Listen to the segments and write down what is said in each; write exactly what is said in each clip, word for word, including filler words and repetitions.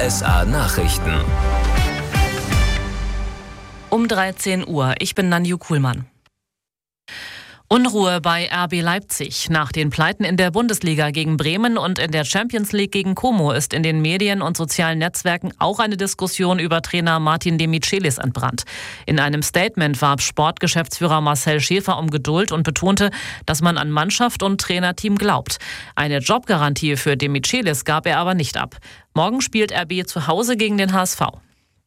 S A Nachrichten. Um dreizehn Uhr. Ich bin Nanju Kuhlmann. Unruhe bei R B Leipzig. Nach den Pleiten in der Bundesliga gegen Bremen und in der Champions League gegen Como ist in den Medien und sozialen Netzwerken auch eine Diskussion über Trainer Martin Demichelis entbrannt. In einem Statement warb Sportgeschäftsführer Marcel Schäfer um Geduld und betonte, dass man an Mannschaft und Trainerteam glaubt. Eine Jobgarantie für Demichelis gab er aber nicht ab. Morgen spielt R B zu Hause gegen den H S V.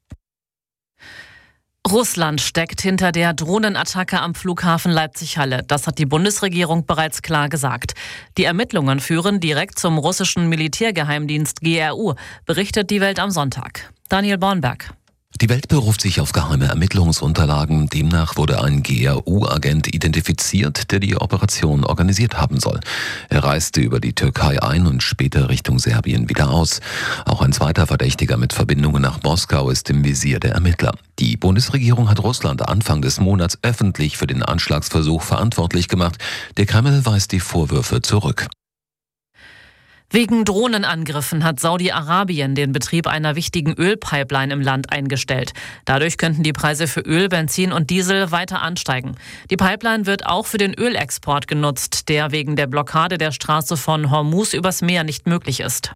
Russland steckt hinter der Drohnenattacke am Flughafen Leipzig-Halle. Das hat die Bundesregierung bereits klar gesagt. Die Ermittlungen führen direkt zum russischen Militärgeheimdienst G R U, berichtet die Welt am Sonntag. Daniel Bornberg. Die Welt beruft sich auf geheime Ermittlungsunterlagen. Demnach wurde ein G R U-Agent identifiziert, der die Operation organisiert haben soll. Er reiste über die Türkei ein und später Richtung Serbien wieder aus. Auch ein zweiter Verdächtiger mit Verbindungen nach Moskau ist im Visier der Ermittler. Die Bundesregierung hat Russland Anfang des Monats öffentlich für den Anschlagsversuch verantwortlich gemacht. Der Kreml weist die Vorwürfe zurück. Wegen Drohnenangriffen hat Saudi-Arabien den Betrieb einer wichtigen Ölpipeline im Land eingestellt. Dadurch könnten die Preise für Öl, Benzin und Diesel weiter ansteigen. Die Pipeline wird auch für den Ölexport genutzt, der wegen der Blockade der Straße von Hormuz übers Meer nicht möglich ist.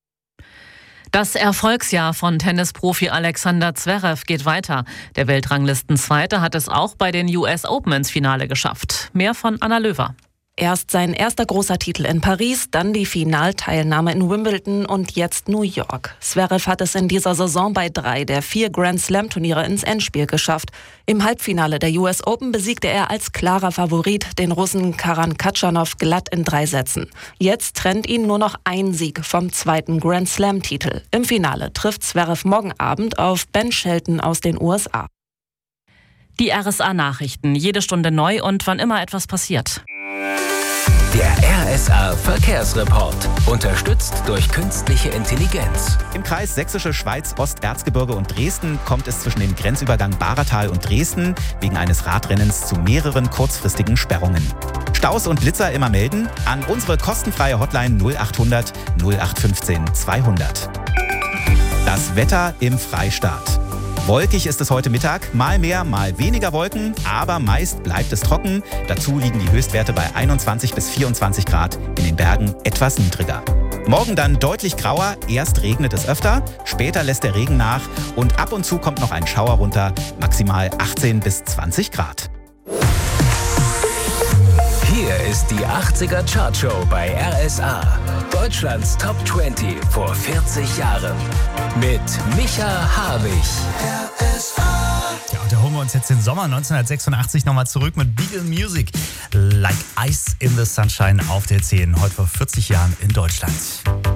Das Erfolgsjahr von Tennisprofi Alexander Zverev geht weiter. Der Weltranglistenzweite hat es auch bei den U S Open ins Finale geschafft. Mehr von Anna Löwer. Erst sein erster großer Titel in Paris, dann die Finalteilnahme in Wimbledon und jetzt New York. Zverev hat es in dieser Saison bei drei der vier Grand-Slam-Turniere ins Endspiel geschafft. Im Halbfinale der U S Open besiegte er als klarer Favorit den Russen Karan Khachanov glatt in drei Sätzen. Jetzt trennt ihn nur noch ein Sieg vom zweiten Grand-Slam-Titel. Im Finale trifft Zverev morgen Abend auf Ben Shelton aus den U S A. Die R S A-Nachrichten, jede Stunde neu und wann immer etwas passiert. Der R S A Verkehrsreport, unterstützt durch künstliche Intelligenz. Im Kreis Sächsische Schweiz, Osterzgebirge und Dresden kommt es zwischen dem Grenzübergang Bahratal und Dresden wegen eines Radrennens zu mehreren kurzfristigen Sperrungen. Staus und Blitzer immer melden an unsere kostenfreie Hotline null achthundert null acht fünfzehn zweihundert. Das Wetter im Freistaat. Wolkig ist es heute Mittag, mal mehr, mal weniger Wolken, aber meist bleibt es trocken. Dazu liegen die Höchstwerte bei einundzwanzig bis vierundzwanzig Grad, in den Bergen etwas niedriger. Morgen dann deutlich grauer, erst regnet es öfter, später lässt der Regen nach und ab und zu kommt noch ein Schauer runter, maximal achtzehn bis zwanzig Grad. Hier ist die achtziger Chartshow bei R S A. Deutschlands Top zwanzig vor vierzig Jahren. Mit Micha Harwig. R S A. Ja, und da holen wir uns jetzt den Sommer neunzehnhundertsechsundachtzig nochmal zurück mit Beagle Music. Like Ice in the Sunshine auf der zehn. Heute vor vierzig Jahren in Deutschland.